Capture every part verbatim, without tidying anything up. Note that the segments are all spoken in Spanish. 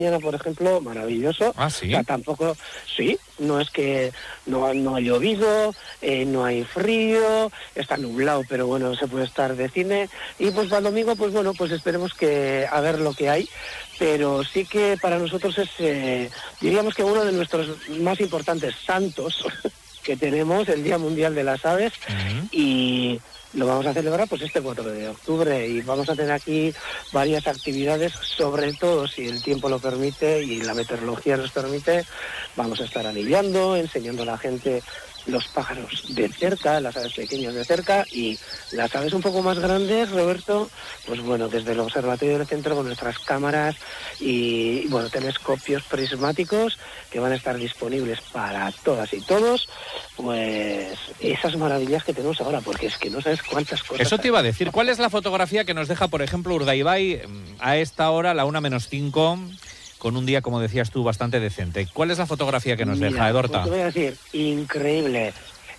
por ejemplo, maravilloso. Ah, ¿sí? O sea, tampoco, sí, no es que no, no ha llovido, eh, no hay frío, está nublado, pero bueno, se puede estar de cine. Y pues para el domingo, pues bueno, pues esperemos que a ver lo que hay. Pero sí que para nosotros es, eh, diríamos que uno de nuestros más importantes santos que tenemos, el Día Mundial de las Aves, uh-huh. y lo vamos a celebrar pues este cuatro de octubre y vamos a tener aquí varias actividades, sobre todo si el tiempo lo permite y la meteorología nos permite, vamos a estar anillando, enseñando a la gente los pájaros de cerca, las aves pequeñas de cerca, y las aves un poco más grandes, Roberto, pues bueno, desde el observatorio del centro con nuestras cámaras y, bueno, telescopios prismáticos que van a estar disponibles para todas y todos, pues esas maravillas que tenemos ahora, porque es que no sabes cuántas cosas. Eso te iba a decir, ¿cuál es la fotografía que nos deja, por ejemplo, Urdaibai a esta hora, la una menos cinco, con un día, como decías tú, bastante decente? ¿Cuál es la fotografía que nos Mira, deja, Edorta? Pues te voy a decir, increíble.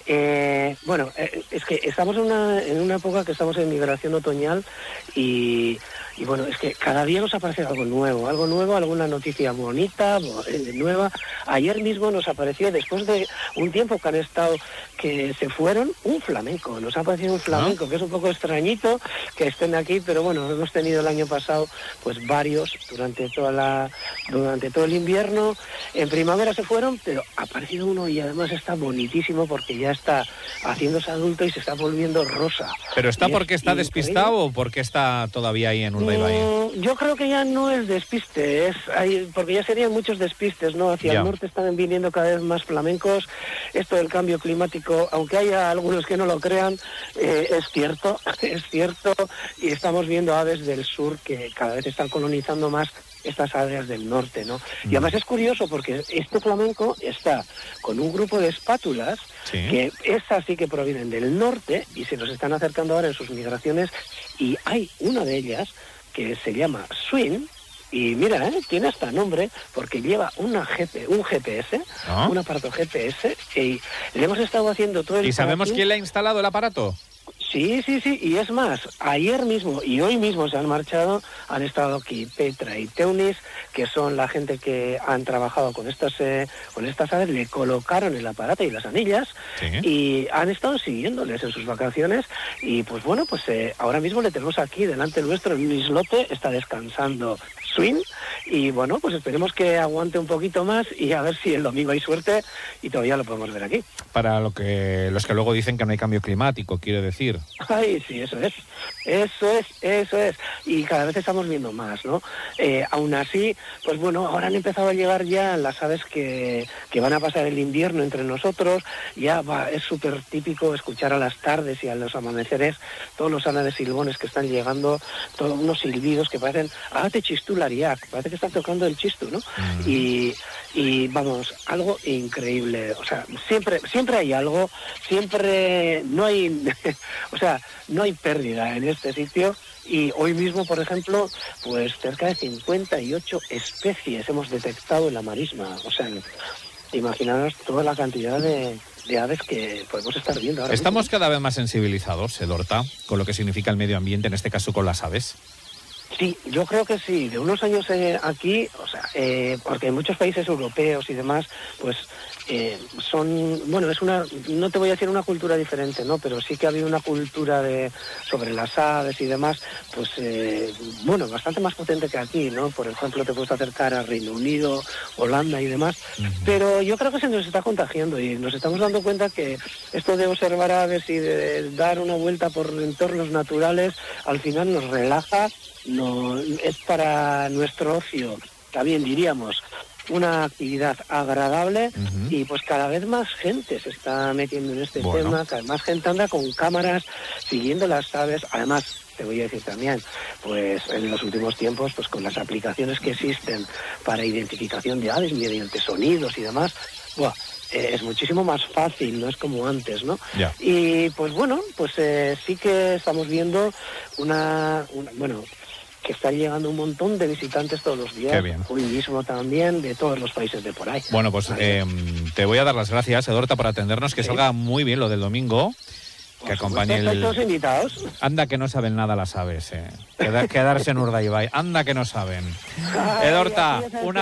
Eh, bueno, eh, es que estamos en una, en una época que estamos en migración otoñal y, y bueno, es que cada día nos aparece algo nuevo, algo nuevo, alguna noticia bonita, nueva. Ayer mismo nos apareció, después de un tiempo que han estado, que se fueron, un flamenco, nos ha aparecido un flamenco, ¿no? Que es un poco extrañito que estén aquí, pero bueno, hemos tenido el año pasado pues varios durante toda la, durante todo el invierno. En primavera se fueron, pero ha aparecido uno y además está bonitísimo porque ya está haciéndose adulto y se está volviendo rosa. ¿Pero está y porque está despistado o porque está todavía ahí en Urdaibai? Mm, yo creo que ya no es despiste, es hay, porque ya serían muchos despistes, ¿no? Hacia ya. El norte están viniendo cada vez más flamencos. Esto del cambio climático, aunque haya algunos que no lo crean, eh, es cierto, es cierto, y estamos viendo aves del sur que cada vez están colonizando más estas áreas del norte, ¿no? Mm. Y además es curioso porque este flamenco está con un grupo de espátulas, ¿sí? Que esas sí que provienen del norte y se nos están acercando ahora en sus migraciones, y hay una de ellas que se llama Swing, y mira, ¿eh? Tiene hasta nombre porque lleva una G P, un G P S, ¿ah? Un aparato G P S, y le hemos estado haciendo todo el... ¿Y sabemos quién le ha instalado el aparato? Sí, sí, sí, y es más, ayer mismo y hoy mismo se han marchado, han estado aquí Petra y Teunis, que son la gente que han trabajado con estas eh, con estas aves, le colocaron el aparato y las anillas, ¿sí? Y han estado siguiéndoles en sus vacaciones, y pues bueno, pues eh, ahora mismo le tenemos aquí delante nuestro en un islote, está descansando Swing, y bueno, pues esperemos que aguante un poquito más y a ver si el domingo hay suerte y todavía lo podemos ver aquí. Para lo que los que luego dicen que no hay cambio climático, quiero decir. Ay, sí, eso es, eso es, eso es, y cada vez estamos viendo más, ¿no? Eh, aún así, pues bueno, ahora han empezado a llegar ya las aves que, que van a pasar el invierno entre nosotros, ya va, es súper típico escuchar a las tardes y a los amaneceres todos los ánades silbones que están llegando, todos unos silbidos que parecen, ah, te chistulariac, parece que están tocando el chistu, ¿no? Mm. Y, y vamos, algo increíble, o sea, siempre, siempre hay algo, siempre no hay... O sea, no hay pérdida en este sitio, y hoy mismo, por ejemplo, pues cerca de cincuenta y ocho especies hemos detectado en la marisma. O sea, imaginaros toda la cantidad de, de aves que podemos estar viendo ahora Estamos mismo. Cada vez más sensibilizados, Edorta, con lo que significa el medio ambiente, en este caso con las aves. Sí, yo creo que sí. De unos años eh, aquí, o sea, eh, porque en muchos países europeos y demás, pues eh, son, bueno, es una, no te voy a decir una cultura diferente, ¿no? Pero sí que ha habido una cultura de sobre las aves y demás, pues, eh, bueno, bastante más potente que aquí, ¿no? Por ejemplo, te puedes acercar a Reino Unido, Holanda y demás, uh-huh. Pero yo creo que se nos está contagiando y nos estamos dando cuenta que esto de observar aves y de dar una vuelta por entornos naturales, al final nos relaja. No, es para nuestro ocio, también diríamos, una actividad agradable, uh-huh. Y pues cada vez más gente se está metiendo en este bueno. tema, cada vez más gente anda con cámaras siguiendo las aves. Además, te voy a decir también, pues en los últimos tiempos, pues con las aplicaciones que existen para identificación de aves mediante sonidos y demás, ¡buah! Eh, es muchísimo más fácil, no es como antes, ¿no? Yeah. Y pues bueno, pues eh, sí que estamos viendo una, una bueno... que están llegando un montón de visitantes todos los días. Qué bien. Hoy mismo también, de todos los países de por ahí. Bueno, pues eh, te voy a dar las gracias, Edorta, por atendernos, que sí. Salga muy bien lo del domingo. que acompañe el... Estáis todos invitados. Anda que no saben nada las aves, eh. Queda- quedarse en Urdaibai. Anda que no saben. Edorta, una